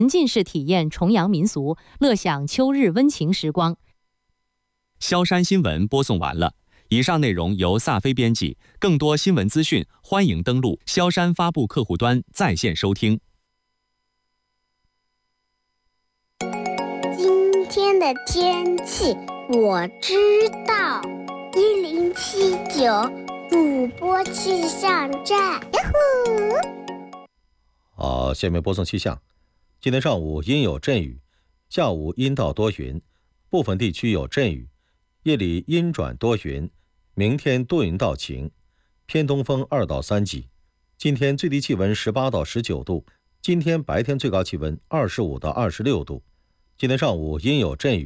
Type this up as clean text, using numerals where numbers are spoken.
沉浸式体验重阳民俗，乐享秋日温情时光。 萧山新闻播送完了，以上内容由萨飞编辑。更多新闻资讯，欢迎登录萧山发布客户端在线收听。 今天的天气我知道，1079主播气象站。 好，下面播送气象。今天上午阴有阵雨，下午阴到多云，部分地区有阵雨，夜里阴转多云，明天多云到晴，偏东风2到3级。今天最低气温18到19度，今天白天最高气温25到26度。今天上午阴有阵雨。